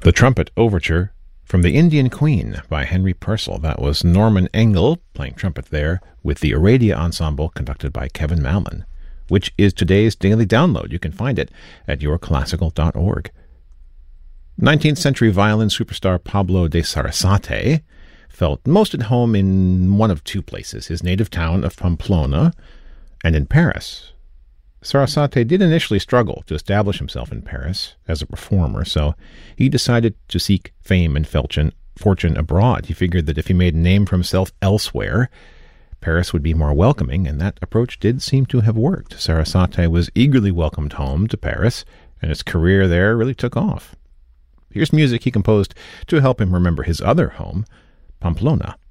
The Trumpet Overture from The Indian Queen by Henry Purcell. That was Norman Engel playing trumpet there with the Aradia Ensemble conducted by Kevin Mallon, which is today's daily download. You can find it at yourclassical.org. 19th century violin superstar Pablo de Sarasate felt most at home in one of two places, his native town of Pamplona and in Paris. Sarasate did initially struggle to establish himself in Paris as a performer, so he decided to seek fame and fortune abroad. He figured that if he made a name for himself elsewhere, Paris would be more welcoming, and that approach did seem to have worked. Sarasate was eagerly welcomed home to Paris, and his career there really took off. Here's music he composed to help him remember his other home, Pamplona.